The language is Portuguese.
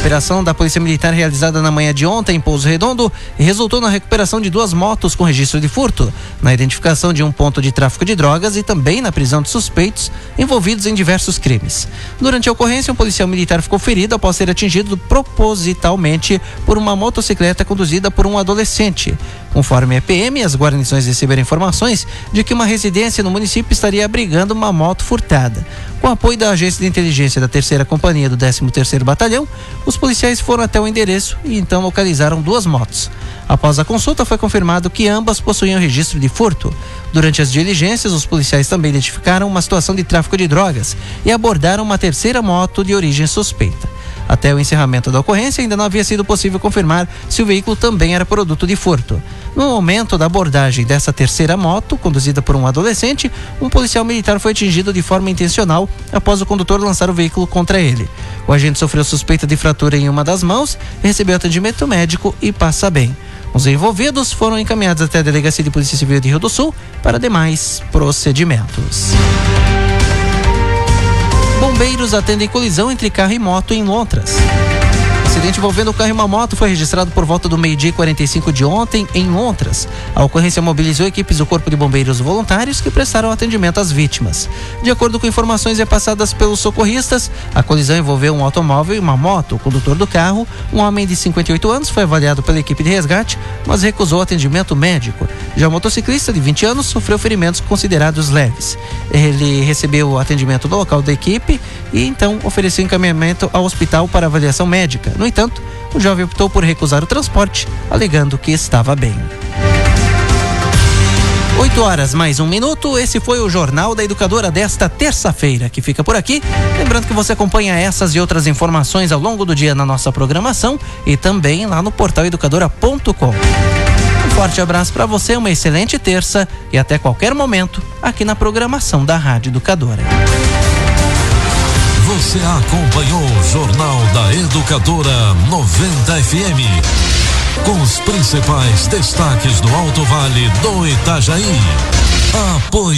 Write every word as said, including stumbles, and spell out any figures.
operação da Polícia Militar realizada na manhã de ontem em Pouso Redondo resultou na recuperação de duas motos com registro de furto, na identificação de um ponto de tráfico de drogas e também na prisão de suspeitos envolvidos em diversos crimes. Durante a ocorrência, um policial militar ficou ferido após ser atingido propositalmente por uma motocicleta conduzida por um adolescente. Conforme a P M, as guarnições receberam informações de que uma residência no município estaria abrigando uma moto furtada. Com apoio da Agência de Inteligência da terceira Companhia do décimo terceiro Batalhão, os policiais foram até o endereço e então localizaram duas motos. Após a consulta, foi confirmado que ambas possuíam registro de furto. Durante as diligências, os policiais também identificaram uma situação de tráfico de drogas e abordaram uma terceira moto de origem suspeita. Até o encerramento da ocorrência, ainda não havia sido possível confirmar se o veículo também era produto de furto. No momento da abordagem dessa terceira moto, conduzida por um adolescente, um policial militar foi atingido de forma intencional após o condutor lançar o veículo contra ele. O agente sofreu suspeita de fratura em uma das mãos, recebeu atendimento médico e passa bem. Os envolvidos foram encaminhados até a Delegacia de Polícia Civil de Rio do Sul para demais procedimentos. Bombeiros atendem colisão entre carro e moto em Lontras. O acidente envolvendo o carro e uma moto foi registrado por volta do meio-dia e quarenta e cinco de ontem em Lontras. A ocorrência mobilizou equipes do Corpo de Bombeiros Voluntários que prestaram atendimento às vítimas. De acordo com informações repassadas pelos socorristas, a colisão envolveu um automóvel e uma moto. O condutor do carro, um homem de cinquenta e oito anos, foi avaliado pela equipe de resgate, mas recusou atendimento médico. Já o motociclista, de vinte anos, sofreu ferimentos considerados leves. Ele recebeu atendimento do local da equipe e então ofereceu encaminhamento ao hospital para avaliação médica. No entanto, o jovem optou por recusar o transporte, alegando que estava bem. oito horas mais um minuto, esse foi o Jornal da Educadora desta terça-feira, que fica por aqui. Lembrando que você acompanha essas e outras informações ao longo do dia na nossa programação e também lá no portal educadora ponto com. Um forte abraço para você, uma excelente terça e até qualquer momento aqui na programação da Rádio Educadora. Você acompanhou o Jornal da Educadora noventa F M, com os principais destaques do Alto Vale do Itajaí. Apoio